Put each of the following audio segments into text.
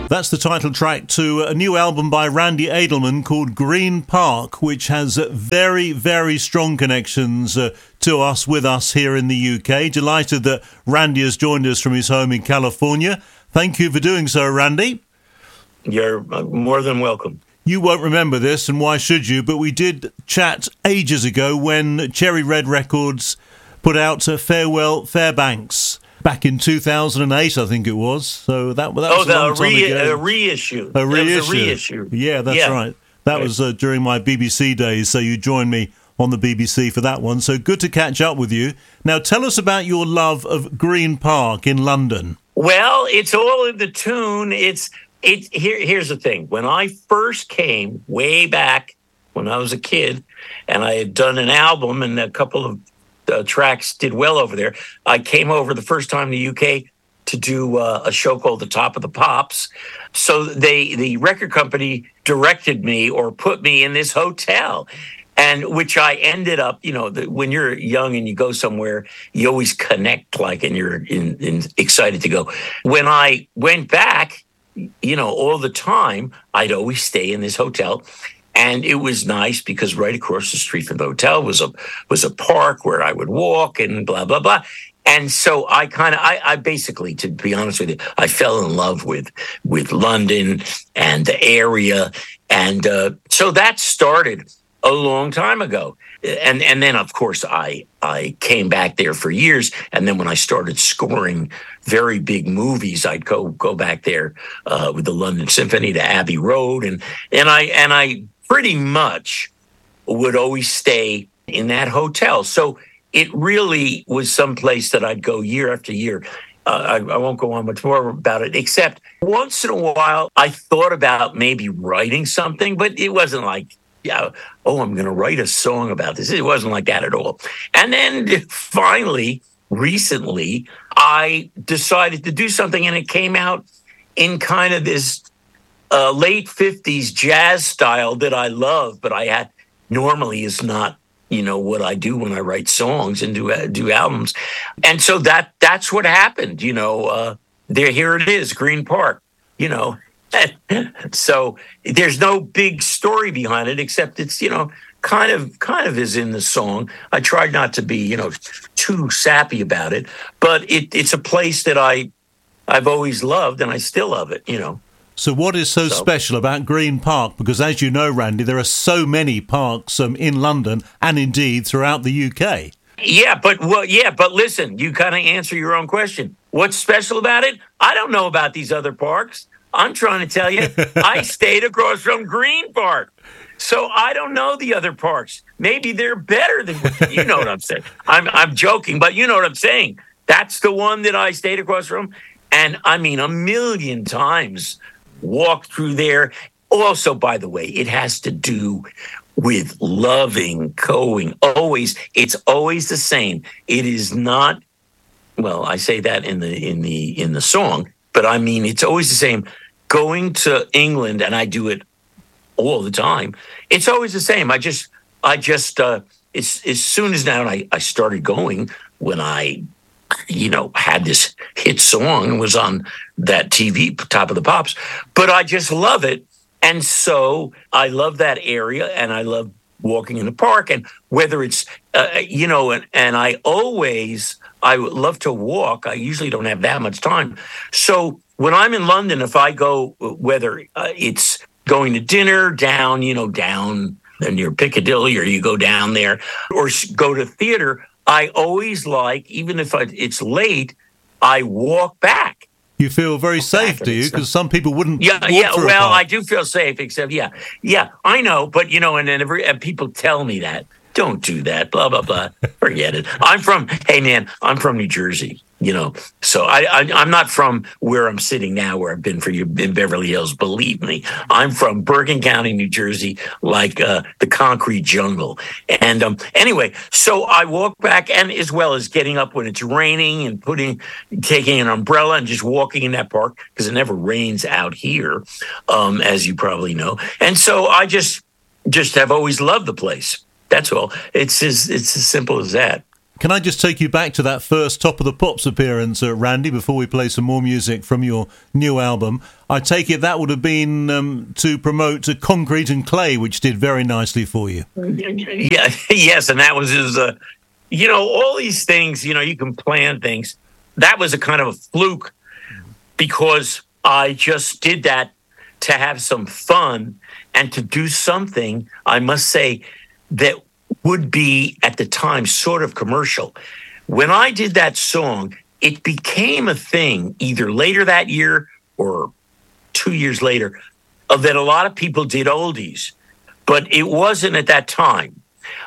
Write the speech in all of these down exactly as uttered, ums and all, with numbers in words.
That's the title track to a new album by Randy Edelman called Green Park, which has very, very strong connections uh, to us, with us here in the U K. Delighted that Randy has joined us from his home in California. Thank you for doing so, Randy. You're more than welcome. You won't remember this, and why should you, but we did chat ages ago when Cherry Red Records put out uh, Farewell Fairbanks. Back in two thousand eight, I think it was. So that, that was oh, a the long time re- ago. a reissue. A reissue. Was a reissue. Yeah, that's yeah. right. That right. was uh, during my B B C days, so you joined me on the B B C for that one. So good to catch up with you. Now, tell us about your love of Green Park in London. Well, it's all in the tune. It's it. Here, here's the thing. When I first came, way back when I was a kid, and I had done an album and a couple of uh, tracks did well over there, I came over the first time to the U K to do uh, a show called The Top of the Pops. So they, the record company directed me or put me in this hotel, and which I ended up, you know, the, when you're young and you go somewhere, you always connect, like, and you're in, in, excited to go. When I went back, you know, all the time, I'd always stay in this hotel. And it was nice because right across the street from the hotel was a was a park where I would walk and blah, blah, blah. And so I kind of, I, I basically, to be honest with you, I fell in love with with London and the area. And uh, so that started a long time ago. And and then, of course, I I came back there for years. And then when I started scoring very big movies, I'd go go back there uh, with the London Symphony to Abbey Road. And, and I and I pretty much would always stay in that hotel. So it really was some place that I'd go year after year. Uh, I, I won't go on much more about it, except once in a while I thought about maybe writing something, but it wasn't like, yeah, oh, I'm going to write a song about this. It wasn't like that at all. And then finally, recently, I decided to do something, and it came out in kind of this uh, late fifties jazz style that I love, but I had normally is not, you know, what I do when I write songs and do uh, do albums. And so that that's what happened, you know. Uh, there, here it is, Green Park, you know. So there's no big story behind it, except it's, you know, kind of kind of is in the song. I tried not to be, you know, too sappy about it, but it, it's a place that I I've always loved, and I still love it, you know. So what is so, so special about Green Park? Because as you know, Randy, there are so many parks um, in London and indeed throughout the U K. Yeah, but well, yeah, but listen, you kind of answer your own question. What's special about it? I don't know about these other parks. I'm trying to tell you, I stayed across from Green Park. So I don't know the other parks. Maybe they're better than, you know what I'm saying. I'm I'm joking, but you know what I'm saying. That's the one that I stayed across from. And I mean, a million times walked through there. Also, by the way, it has to do with loving, going, always. It's always the same. It is not, well, I say that in the in the in the song, but I mean, it's always the same. Going to England, and I do it all the time. It's always the same. I just, I just, uh, it's as soon as now I, I started going when I, you know, had this hit song and was on that T V, Top of the Pops, but I just love it. And so I love that area, and I love walking in the park, and whether it's, uh, you know, and, and I always, I love to walk. I usually don't have that much time. So when I'm in London, if I go, whether uh, it's going to dinner down, you know, down near Piccadilly, or you go down there, or go to theater, I always like, even if I, it's late, I walk back. You feel very safe, do you? Because some people wouldn't. Yeah, walk yeah. through Well, a park. I do feel safe, except yeah, yeah. I know, but you know, and then every and people tell me that don't do that. Blah blah blah. Forget it. I'm from. Hey man, I'm from New Jersey. You know, so I, I I'm not from where I'm sitting now, where I've been for you in Beverly Hills. Believe me, I'm from Bergen County, New Jersey, like uh, the concrete jungle. And um, anyway, so I walk back, and as well as getting up when it's raining and putting, taking an umbrella and just walking in that park, because it never rains out here, um, as you probably know. And so I just just have always loved the place. That's all. It's as it's as simple as that. Can I just take you back to that first Top of the Pops appearance, uh, Randy, before we play some more music from your new album? I take it that would have been um, to promote uh, Concrete and Clay, which did very nicely for you. Yeah, yes, and that was his, uh, you know, all these things, you know, you can plan things. That was a kind of a fluke because I just did that to have some fun and to do something, I must say, that would be at the time sort of commercial. When I did that song, it became a thing either later that year or two years later of that a lot of people did oldies, but it wasn't at that time.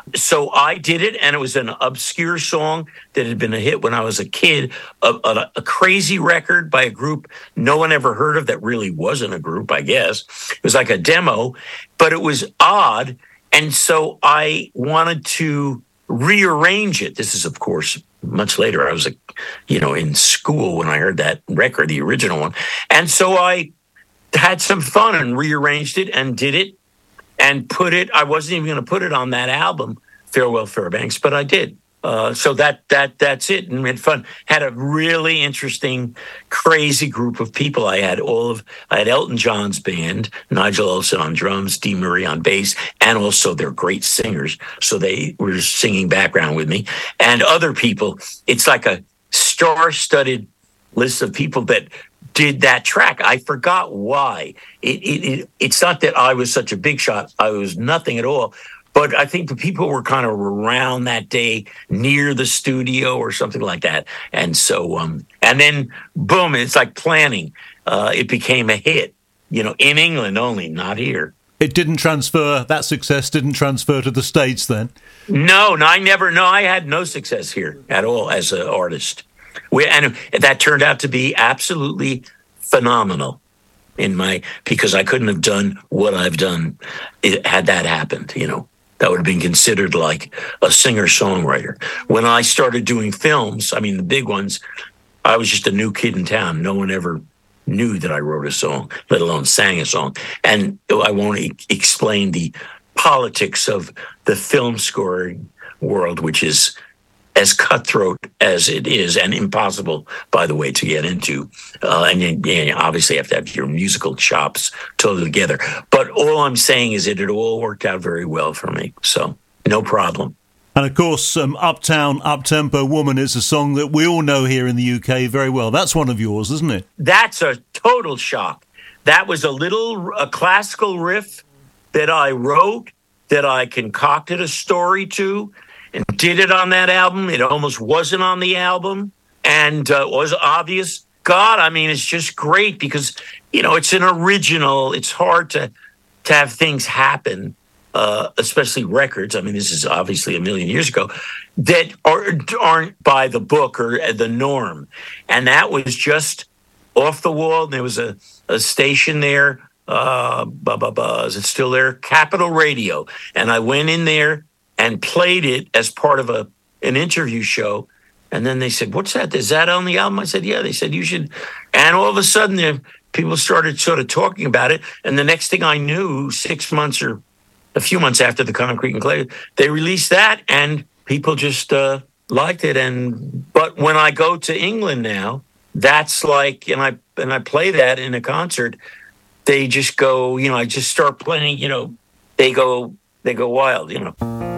So I did it, and it was an obscure song that had been a hit when I was a kid, a, a, a crazy record by a group no one ever heard of that really wasn't a group, I guess. It was like a demo, but it was odd. And so I wanted to rearrange it. This is, of course, much later. I was, a, you know, in school when I heard that record, the original one. And so I had some fun and rearranged it and did it and put it. I wasn't even going to put it on that album, Farewell Fairbanks, but I did. Uh, so that that that's it, and we had fun. Had a really interesting, crazy group of people. I had all of I had Elton John's band, Nigel Olsson on drums, Dee Marie on bass, and also they're great singers. So they were singing background with me, and other people. It's like a star-studded list of people that did that track. I forgot why. It, it, it it's not that I was such a big shot. I was nothing at all. But I think the people were kind of around that day near the studio or something like that. And so, um, and then boom, it's like planning. Uh, it became a hit, you know, in England only, not here. It didn't transfer, that success didn't transfer to the States then? No, no, I never, no, I had no success here at all as an artist. We, and that turned out to be absolutely phenomenal in my, because I couldn't have done what I've done it, had that happened, you know. That would have been considered like a singer-songwriter. When I started doing films, I mean, the big ones, I was just a new kid in town. No one ever knew that I wrote a song, let alone sang a song. And I won't e- explain the politics of the film scoring world, which is as cutthroat as it is and impossible, by the way, to get into. Uh, and you, you obviously have to have your musical chops totally together. But all I'm saying is that it all worked out very well for me. So no problem. And of course, um, Uptown, Uptempo Woman is a song that we all know here in the U K very well. That's one of yours, isn't it? That's a total shock. That was a little a classical riff that I wrote, that I concocted a story to, and did it on that album. It almost wasn't on the album, and uh, was obvious. God, I mean, it's just great because, you know, it's an original. It's hard to to have things happen, uh, especially records. I mean, this is obviously a million years ago, that are, aren't by the book or the norm. And that was just off the wall. There was a, a station there. Uh, blah, blah, blah. Is it still there? Capital Radio. And I went in there and played it as part of a an interview show. And then they said, what's that? Is that on the album? I said, yeah. They said, you should. And all of a sudden, the people started sort of talking about it. And the next thing I knew, six months or a few months after the Concrete and Clay, they released that, and people just uh, liked it. And but when I go to England now, that's like, and I and I play that in a concert, they just go, you know, I just start playing, you know, they go, they go wild, you know.